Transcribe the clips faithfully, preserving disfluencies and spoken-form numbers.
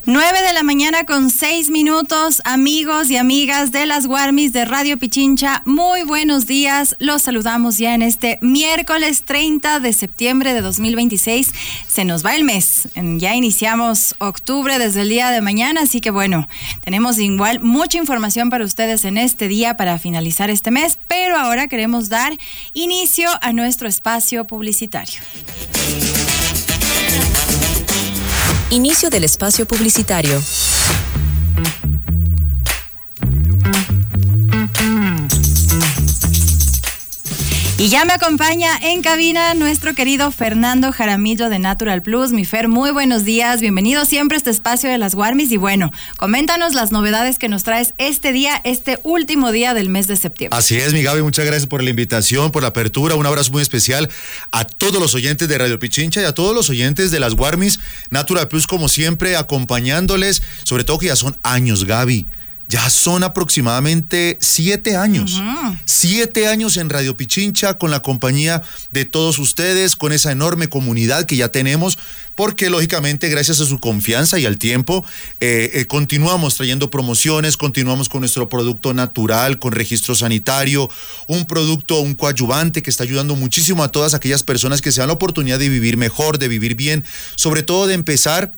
nueve de la mañana con seis minutos, amigos y amigas de las Warmis de Radio Pichincha, muy buenos días. Los saludamos ya en este miércoles treinta de septiembre de dos mil veintiséis. Se nos va el mes, ya iniciamos octubre desde el día de mañana, así que bueno, tenemos igual mucha información para ustedes en este día para finalizar este mes, pero ahora queremos dar inicio a nuestro espacio publicitario. Inicio del espacio publicitario. Y ya me acompaña en cabina nuestro querido Fernando Jaramillo de Natural Plus. Mi Fer, muy buenos días, bienvenido siempre a este espacio de las Warmis. Y bueno, coméntanos las novedades que nos traes este día, este último día del mes de septiembre. Así es, mi Gaby, muchas gracias por la invitación, por la apertura. Un abrazo muy especial a todos los oyentes de Radio Pichincha y a todos los oyentes de las Warmis. Natural Plus, como siempre, acompañándoles, sobre todo que ya son años, Gaby. Ya son aproximadamente siete años. Uh-huh. Siete años en Radio Pichincha con la compañía de todos ustedes, con esa enorme comunidad que ya tenemos, porque lógicamente gracias a su confianza y al tiempo eh, eh, continuamos trayendo promociones, continuamos con nuestro producto natural, con registro sanitario, un producto, un coadyuvante que está ayudando muchísimo a todas aquellas personas que se dan la oportunidad de vivir mejor, de vivir bien, sobre todo de empezar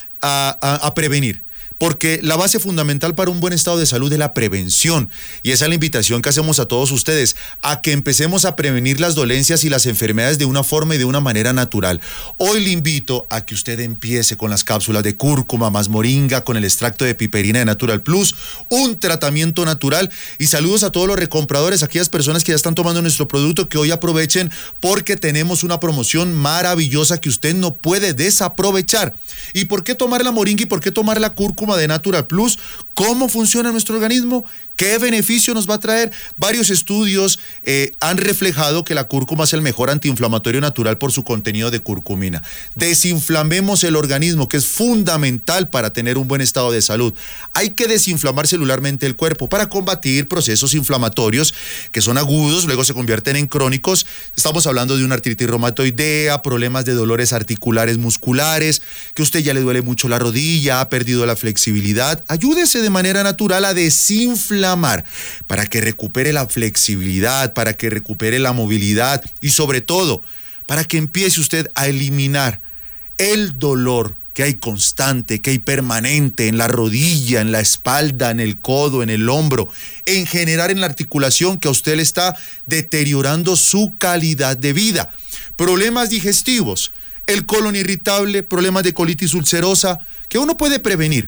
a, a, a prevenir. Porque la base fundamental para un buen estado de salud es la prevención. Y esa es la invitación que hacemos a todos ustedes, a que empecemos a prevenir las dolencias y las enfermedades de una forma y de una manera natural. Hoy le invito a que usted empiece con las cápsulas de cúrcuma más moringa, con el extracto de piperina de Natural Plus, un tratamiento natural. Y saludos a todos los recompradores, aquellas personas que ya están tomando nuestro producto, que hoy aprovechen porque tenemos una promoción maravillosa que usted no puede desaprovechar. ¿Y por qué tomar la moringa y por qué tomar la cúrcuma de Natural Plus? ¿Cómo funciona nuestro organismo? ¿Qué beneficio nos va a traer? Varios estudios eh, han reflejado que la cúrcuma es el mejor antiinflamatorio natural por su contenido de curcumina. Desinflamemos el organismo, que es fundamental para tener un buen estado de salud. Hay que desinflamar celularmente el cuerpo para combatir procesos inflamatorios que son agudos, luego se convierten en crónicos. Estamos hablando de una artritis reumatoidea, problemas de dolores articulares musculares, que a usted ya le duele mucho la rodilla, ha perdido la flexibilidad. Ayúdese de manera natural a desinflamar para que recupere la flexibilidad, para que recupere la movilidad y sobre todo para que empiece usted a eliminar el dolor que hay constante, que hay permanente en la rodilla, en la espalda, en el codo, en el hombro, en general en la articulación, que a usted le está deteriorando su calidad de vida. Problemas digestivos, el colon irritable, problemas de colitis ulcerosa, que uno puede prevenir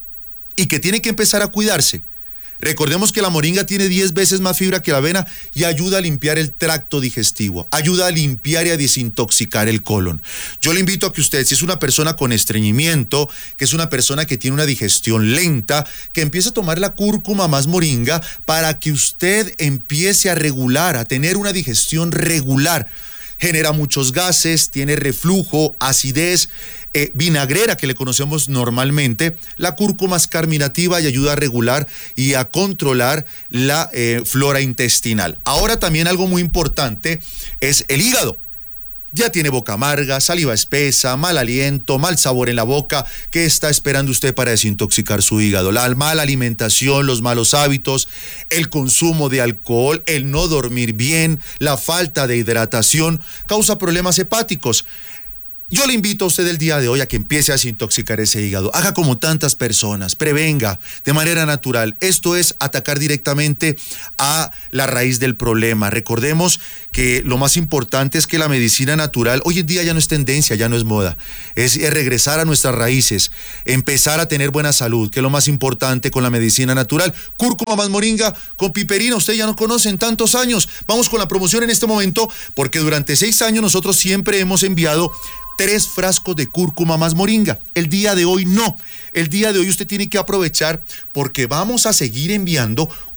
y que tiene que empezar a cuidarse. Recordemos que la moringa tiene diez veces más fibra que la avena y ayuda a limpiar el tracto digestivo, ayuda a limpiar y a desintoxicar el colon. Yo le invito a que usted, si es una persona con estreñimiento, que es una persona que tiene una digestión lenta, que empiece a tomar la cúrcuma más moringa para que usted empiece a regular, a tener una digestión regular. Genera muchos gases, tiene reflujo, acidez, eh, vinagrera que le conocemos normalmente. La cúrcuma es carminativa y ayuda a regular y a controlar la eh, flora intestinal. Ahora también algo muy importante es el hígado. Ya tiene boca amarga, saliva espesa, mal aliento, mal sabor en la boca. ¿Qué está esperando usted para desintoxicar su hígado? La mala alimentación, los malos hábitos, el consumo de alcohol, el no dormir bien, la falta de hidratación, causa problemas hepáticos. Yo le invito a usted el día de hoy a que empiece a desintoxicar ese hígado. Haga como tantas personas, prevenga de manera natural. Esto es atacar directamente a la raíz del problema. Recordemos que lo más importante es que la medicina natural hoy en día ya no es tendencia, ya no es moda. Es, es regresar a nuestras raíces, empezar a tener buena salud, que es lo más importante con la medicina natural. Cúrcuma más moringa con piperina, usted ya nos conoce en tantos años. Vamos con la promoción en este momento, porque durante seis años nosotros siempre hemos enviado tres frascos de cúrcuma más moringa. El día de hoy no. El día de hoy usted tiene que aprovechar porque vamos a seguir enviando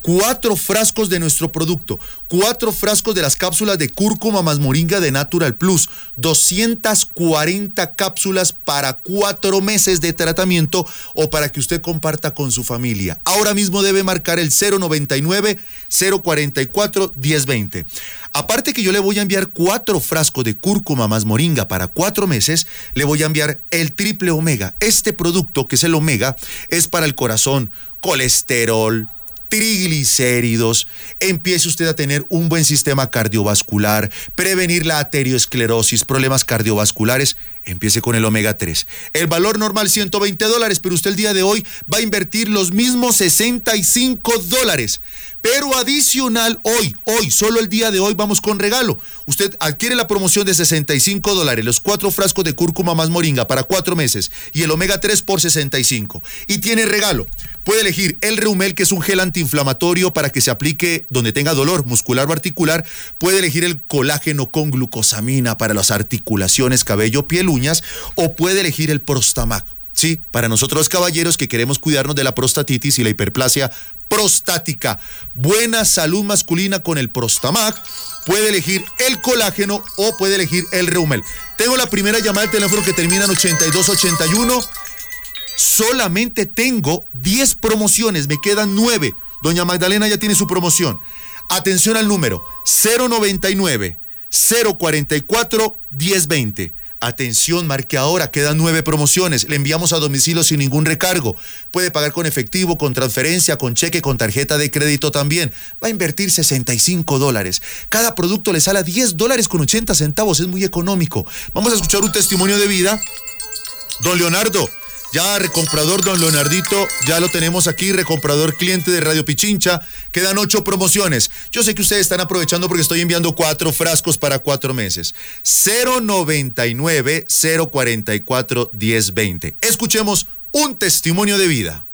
cuatro frascos de nuestro producto, cuatro frascos de las cápsulas de cúrcuma más moringa de Natural Plus, doscientas cuarenta cápsulas para cuatro meses de tratamiento o para que usted comparta con su familia. Ahora mismo debe marcar el cero noventa y nueve, cero cuarenta y cuatro, diez veinte. Aparte que yo le voy a enviar cuatro frascos de cúrcuma más moringa para cuatro meses, le voy a enviar el triple omega. Este producto, que es el omega, es para el corazón, colesterol, triglicéridos, empiece usted a tener un buen sistema cardiovascular, prevenir la arteriosclerosis, problemas cardiovasculares, empiece con el omega tres. El valor normal ciento veinte dólares, pero usted el día de hoy va a invertir los mismos sesenta y cinco dólares. Pero adicional, hoy, hoy, solo el día de hoy vamos con regalo. Usted adquiere la promoción de sesenta y cinco dólares, los cuatro frascos de cúrcuma más moringa para cuatro meses y el omega tres por sesenta y cinco. Y tiene regalo. Puede elegir el Reumel, que es un gel antiinflamatorio para que se aplique donde tenga dolor muscular o articular. Puede elegir el colágeno con glucosamina para las articulaciones, cabello, piel, uñas. O puede elegir el Prostamac. Sí, para nosotros los caballeros que queremos cuidarnos de la prostatitis y la hiperplasia prostática. Buena salud masculina con el Prostamac. Puede elegir el colágeno o puede elegir el Reumel. Tengo la primera llamada de teléfono que termina en ochenta y dos ochenta y uno. Solamente tengo diez promociones, me quedan nueve. Doña Magdalena ya tiene su promoción. Atención al número cero noventa y nueve, cero cuarenta y cuatro, diez veinte. Atención, marque ahora, quedan nueve promociones. Le enviamos a domicilio sin ningún recargo. Puede pagar con efectivo, con transferencia, con cheque, con tarjeta de crédito también. Va a invertir sesenta y cinco dólares. Cada producto le sale a diez dólares con ochenta centavos. Es muy económico. Vamos a escuchar un testimonio de vida. Don Leonardo, ya recomprador, don Leonardito, ya lo tenemos aquí, recomprador cliente de Radio Pichincha. Quedan ocho promociones. Yo sé que ustedes están aprovechando porque estoy enviando cuatro frascos para cuatro meses. cero noventa y nueve, cero cuarenta y cuatro, diez veinte. Escuchemos un testimonio de vida.